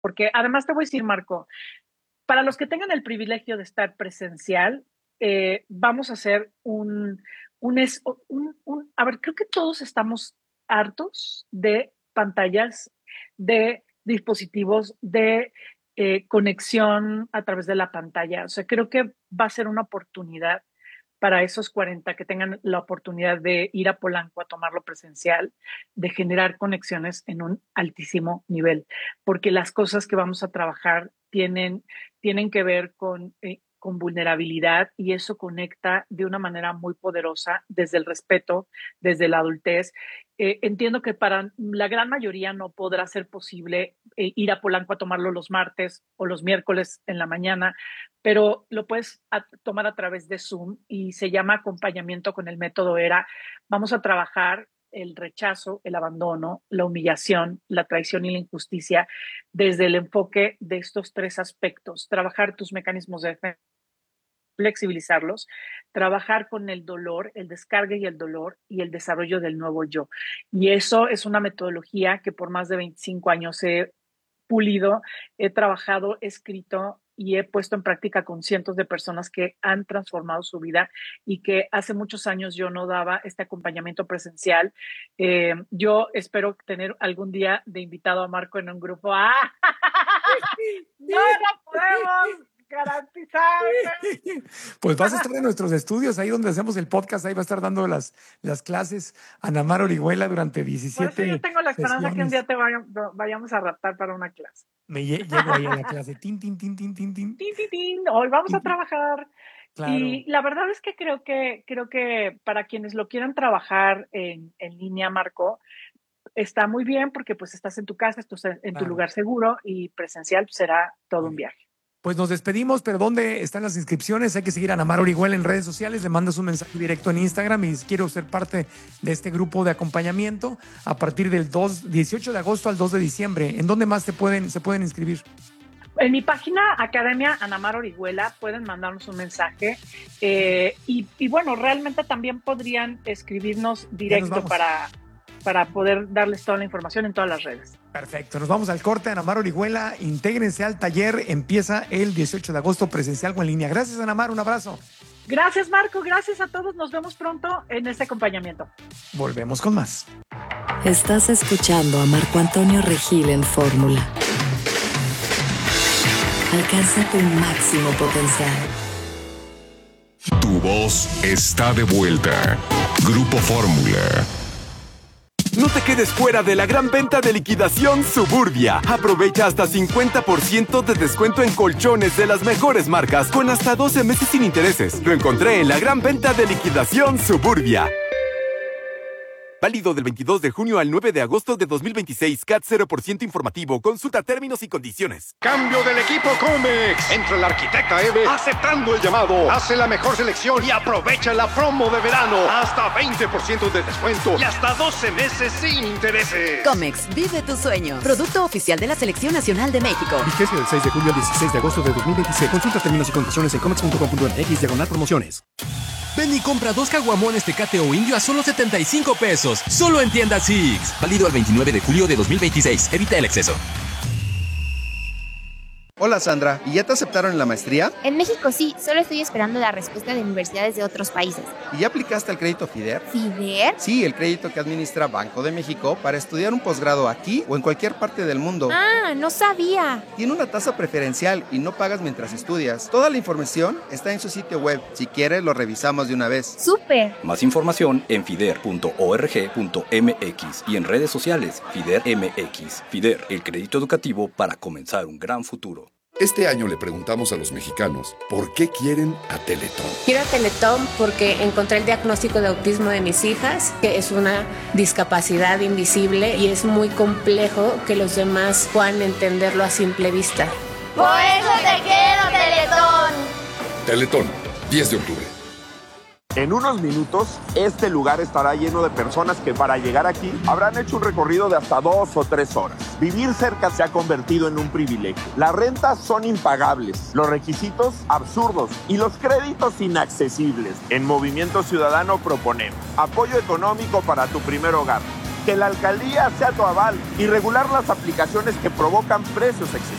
porque además te voy a decir, Marco, para los que tengan el privilegio de estar presencial, vamos a hacer a ver, creo que todos estamos hartos de pantallas, de dispositivos, de conexión a través de la pantalla. O sea, creo que va a ser una oportunidad para esos 40 que tengan la oportunidad de ir a Polanco a tomarlo presencial, de generar conexiones en un altísimo nivel, porque las cosas que vamos a trabajar tienen que ver con vulnerabilidad y eso conecta de una manera muy poderosa desde el respeto, desde la adultez. Entiendo que para la gran mayoría no podrá ser posible ir a Polanco a tomarlo los martes o los miércoles en la mañana, pero lo puedes tomar a través de Zoom y se llama acompañamiento con el método ERA. Vamos a trabajar el rechazo, el abandono, la humillación, la traición y la injusticia desde el enfoque de estos tres aspectos. Trabajar tus mecanismos de defensa, flexibilizarlos, trabajar con el dolor, el descargue y el dolor y el desarrollo del nuevo yo. Y eso es una metodología que por más de 25 años he pulido, he trabajado, he escrito y he puesto en práctica con cientos de personas que han transformado su vida y que hace muchos años yo no daba este acompañamiento presencial. Yo espero tener algún día de invitado a Marco en un grupo. ¡Ah! ¡No lo podemos garantizar! Pues vas a estar en nuestros estudios, ahí donde hacemos el podcast, ahí va a estar dando las clases Ana Mar Orihuela durante 17 Por eso yo tengo la esperanza sesiones. que un día te vayamos a raptar para una clase. Llego ahí a la clase. Tin, tin, tin, tin, tin, tin. Tin, tin, tin. Hoy vamos a trabajar. Claro. Y la verdad es que creo que para quienes lo quieran trabajar en línea, Marco, está muy bien porque pues estás en tu casa, estás en tu lugar seguro y presencial será todo un viaje. Pues nos despedimos, pero ¿dónde están las inscripciones? Hay que seguir a Ana Mar Orihuela en redes sociales, le mandas un mensaje directo en Instagram y quiero ser parte de este grupo de acompañamiento a partir del 18 de agosto al 2 de diciembre. ¿En dónde más se pueden inscribir? En mi página Academia Ana Mar Orihuela pueden mandarnos un mensaje y bueno, realmente también podrían escribirnos directo para poder darles toda la información en todas las redes. Perfecto, nos vamos al corte. Ana Mar Orihuela, intégrense al taller, empieza el 18 de agosto presencial o en línea. Gracias, Ana Mar, un abrazo. Gracias, Marco, gracias a todos, nos vemos pronto en este acompañamiento. Volvemos con más. Estás escuchando a Marco Antonio Regil en Fórmula. Alcanza tu máximo potencial. Tu voz está de vuelta. Grupo Fórmula. No te quedes fuera de la gran venta de liquidación Suburbia. Aprovecha hasta 50% de descuento en colchones de las mejores marcas con hasta 12 meses sin intereses. Lo encontré en la gran venta de liquidación Suburbia. Válido del 22 de junio al 9 de agosto de 2026. CAT 0% informativo. Consulta términos y condiciones. Cambio del equipo Comex. Entra el arquitecta Eve aceptando el llamado. Hace la mejor selección y aprovecha la promo de verano. Hasta 20% de descuento y hasta 12 meses sin intereses. Comex, vive tu sueño. Producto oficial de la Selección Nacional de México. Vigencia del 6 de julio al 16 de agosto de 2026. Consulta términos y condiciones en comex.com.mx/promociones. Ven y compra 2 caguamones Tecate o Indio a solo 75 pesos. Solo en tienda Six. Válido al 29 de julio de 2026. Evita el exceso. Hola Sandra, ¿y ya te aceptaron en la maestría? En México sí, solo estoy esperando la respuesta de universidades de otros países. ¿Y ya aplicaste al crédito FIDER? ¿FIDER? Sí, el crédito que administra Banco de México para estudiar un posgrado aquí o en cualquier parte del mundo. Ah, no sabía. Tiene una tasa preferencial y no pagas mientras estudias. Toda la información está en su sitio web. Si quieres, lo revisamos de una vez. ¡Súper! Más información en fider.org.mx y en redes sociales FIDER MX. FIDER, el crédito educativo para comenzar un gran futuro. Este año le preguntamos a los mexicanos por qué quieren a Teletón. Quiero a Teletón porque encontré el diagnóstico de autismo de mis hijas, que es una discapacidad invisible y es muy complejo que los demás puedan entenderlo a simple vista. ¡Por eso te quiero, Teletón! Teletón, 10 de octubre. En unos minutos, este lugar estará lleno de personas que para llegar aquí habrán hecho un recorrido de hasta 2 o 3 horas. Vivir cerca se ha convertido en un privilegio. Las rentas son impagables, los requisitos absurdos y los créditos inaccesibles. En Movimiento Ciudadano proponemos apoyo económico para tu primer hogar, Que la alcaldía sea tu aval y regular las aplicaciones que provocan precios excesivos.